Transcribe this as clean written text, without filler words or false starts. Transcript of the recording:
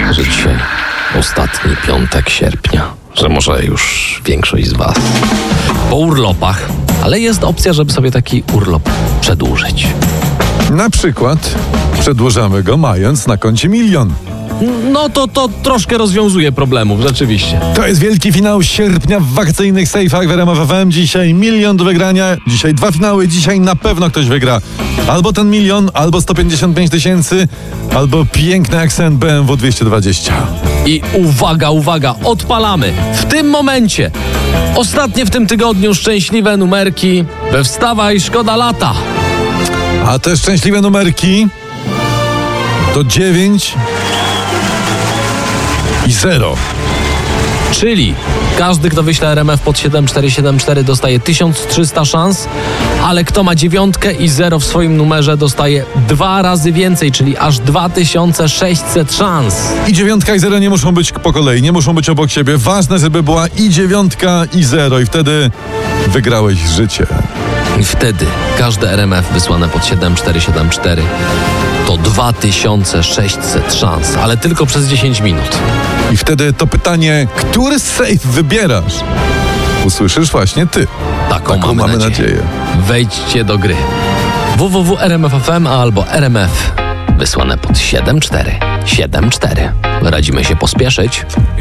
że dzisiaj ostatni piątek sierpnia, że może już większość z was po urlopach, ale jest opcja, żeby sobie taki urlop przedłużyć. Na przykład przedłużamy go mając na koncie 1 000 000. No to troszkę rozwiązuje problemów, rzeczywiście. To jest wielki finał sierpnia w wakacyjnych sejfach w RMF FM. Dzisiaj 1 000 000 do wygrania, dzisiaj 2 finały, dzisiaj na pewno ktoś wygra. Albo ten 1 000 000, albo 155 000, albo piękny akcent BMW 220. I uwaga, odpalamy w tym momencie ostatnie w tym tygodniu szczęśliwe numerki we Wstawaj, szkoda lata. A te szczęśliwe numerki to 9 i 0. Czyli każdy, kto wyśle RMF pod 7474 dostaje 1300 szans, ale kto ma 9 i 0 w swoim numerze dostaje 2 razy więcej, czyli aż 2600 szans. I 9 i 0 nie muszą być po kolei, nie muszą być obok siebie. Ważne, żeby była i 9 i 0 i wtedy wygrałeś życie. I wtedy każde RMF wysłane pod 7474 to 2600 szans, ale tylko przez 10 minut. I wtedy to pytanie, który sejf wybierasz? Usłyszysz właśnie ty. Taką mamy nadzieję. Wejdźcie do gry. www.rmf.fm albo RMF wysłane pod 7474. Radzimy się pospieszyć.